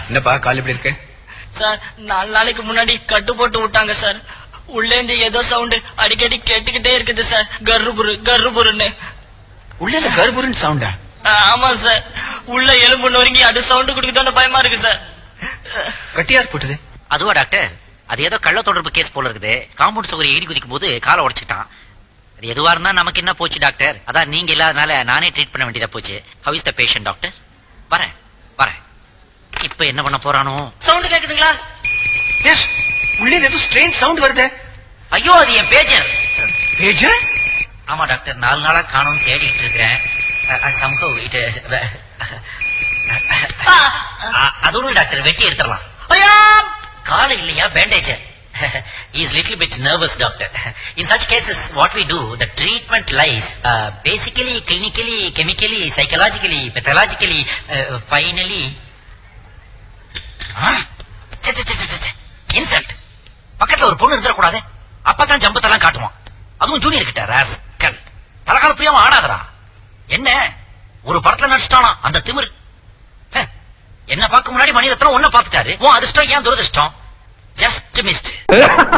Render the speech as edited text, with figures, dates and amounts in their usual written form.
என்னப்பா கால் எப்படி இருக்கு? சார் 4 நாளைக்கு முன்னாடி கட்டு போட்டு விட்டாங்க சார். உள்ளே இருந்து ஏதோ சவுண்ட் அடிக்கடி கேட்டுக்கிட்டே இருக்குது சார். கர்ருபுரு கர்ருபுருன்னு. உள்ள கர்புருன்னு சவுண்டா? ஆமா சார். உள்ள எலும்பு நொறுங்கி அது சவுண்ட் குடுக்குதோன்னு பயமா இருக்கு சார். கட்டியார் போட்டது? அதுவா டாக்டர்? அது ஏதோ கள்ள தொடர்பு கேஸ் போல இருக்குது. காம்பவுண்ட் சுவர் ஏறி குதிக்கும் போது காலை உடைச்சிட்டான். அது எதுவா இருந்தா நமக்கு என்ன போச்சு டாக்டர்? அதான் நீங்க இல்லாதனால நானே ட்ரீட் பண்ண வேண்டியதா போச்சு. How is the patient doctor? வரேன் வரேன். இப்ப என்ன பண்ண போறானோ? சவுண்ட் கேக்குதுங்களா? எஸ், உள்ளே ஏதோ ஸ்ட்ரேஞ்ச் சவுண்ட் வருது. ஐயோ, அது என் பேஜர். பேஜர்? ஆமா டாக்டர், 4 நாளா காணோம் தேடிட்டு இருக்கிறேன். அதோட டாக்டர் வெட்டி எடுத்துடலாம். கால இல்லையா bandage. He is little bit nervous, doctor. In such cases, what we do, the treatment lies basically, clinically, chemically, psychologically, pathologically, finally. Insult. பக்கத்துல ஒரு பொண்ணு இருக்க கூடாது. அப்பதான் ஜம்பத்தெல்லாம் காட்டுவான். அதுவும் ஜூனியர் கிட்ட. ராஸ்கல். தலகால பிரியாம ஆடாதரா. என்ன ஒரு படத்துல நடிச்சிட்டானா அந்த திமிரு. என்ன பார்க்க முன்னாடி மணிரத்னம் ஒன்ன பார்த்துட்டாரு. அதிர்ஷ்டம் ஏன் துரதிர்ஷ்டம்? Just mist.